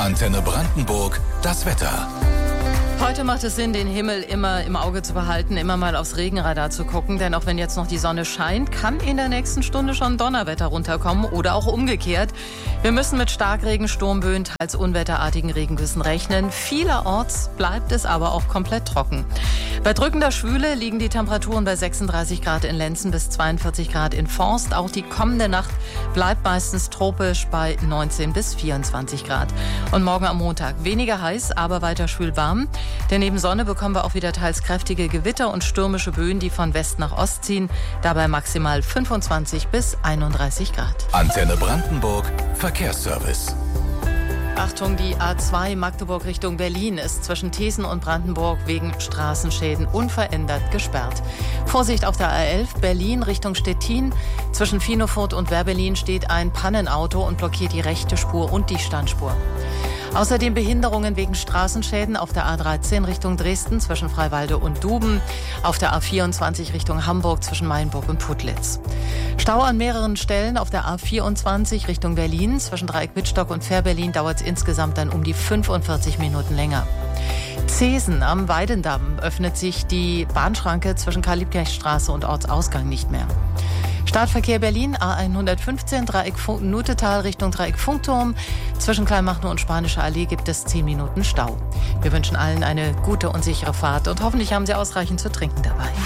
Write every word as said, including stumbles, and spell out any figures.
Antenne Brandenburg, das Wetter. Heute macht es Sinn, den Himmel immer im Auge zu behalten, immer mal aufs Regenradar zu gucken. Denn auch wenn jetzt noch die Sonne scheint, kann in der nächsten Stunde schon Donnerwetter runterkommen oder auch umgekehrt. Wir müssen mit Starkregen, Sturmböen, teils unwetterartigen Regengüssen rechnen. Vielerorts bleibt es aber auch komplett trocken. Bei drückender Schwüle liegen die Temperaturen bei sechsunddreißig Grad in Lenzen bis zweiundvierzig Grad in Forst. Auch die kommende Nacht bleibt meistens tropisch bei neunzehn bis vierundzwanzig Grad. Und morgen am Montag weniger heiß, aber weiter schwül warm. Denn neben Sonne bekommen wir auch wieder teils kräftige Gewitter und stürmische Böen, die von West nach Ost ziehen. Dabei maximal fünfundzwanzig bis einunddreißig Grad. Antenne Brandenburg, Verkehrsservice. Achtung, die A zwei Magdeburg Richtung Berlin ist zwischen Thesen und Brandenburg wegen Straßenschäden unverändert gesperrt. Vorsicht auf der A elf Berlin Richtung Stettin. Zwischen Finofurt und Werbelin steht ein Pannenauto und blockiert die rechte Spur und die Standspur. Außerdem Behinderungen wegen Straßenschäden auf der A dreizehn Richtung Dresden zwischen Freiwalde und Duben, auf der A vierundzwanzig Richtung Hamburg zwischen Mainburg und Putlitz. Stau an mehreren Stellen auf der A vierundzwanzig Richtung Berlin zwischen Dreieck-Wittstock und Fähr-Berlin dauert es insgesamt dann um die fünfundvierzig Minuten länger. Zesen am Weidendamm öffnet sich die Bahnschranke zwischen Karl-Liebknecht-Straße und Ortsausgang nicht mehr. Startverkehr Berlin, A hundertfünfzehn, Dreieck Nutetal Richtung Dreieck Funkturm. Zwischen Kleinmachnow und Spanische Allee gibt es zehn Minuten Stau. Wir wünschen allen eine gute und sichere Fahrt und hoffentlich haben Sie ausreichend zu trinken dabei.